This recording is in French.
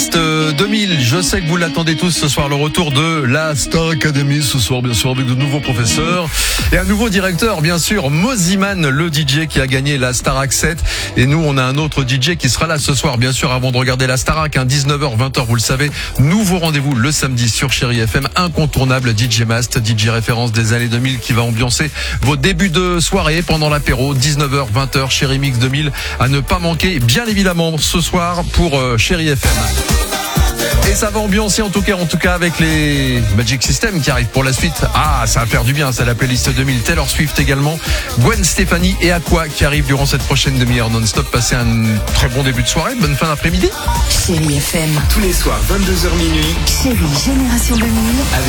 2000, je sais que vous l'attendez tous ce soir, le retour de la Star Academy ce soir, bien sûr, avec de nouveaux professeurs et un nouveau directeur, bien sûr, Moziman, le DJ qui a gagné la Starac 7. Et nous, on a un autre DJ qui sera là ce soir, bien sûr, avant de regarder la Starac, 19h, 20h, vous le savez. Nouveau rendez-vous le samedi sur Chéri FM, incontournable DJ Mast, DJ référence des années 2000 qui va ambiancer vos débuts de soirée pendant l'apéro, 19h, 20h, Chéri Mix 2000 à ne pas manquer, bien évidemment, ce soir pour Chéri FM. Et ça va ambiancer en tout cas avec les Magic System qui arrivent pour la suite. Ah, ça va faire du bien, c'est la playlist 2000. Taylor Swift également, Gwen Stefani et Aqua qui arrivent durant cette prochaine demi-heure non-stop. Passez un très bon début de soirée, bonne fin d'après-midi. Chéri FM. Tous les soirs, 22h minuit. Chéri Génération 2000. Avec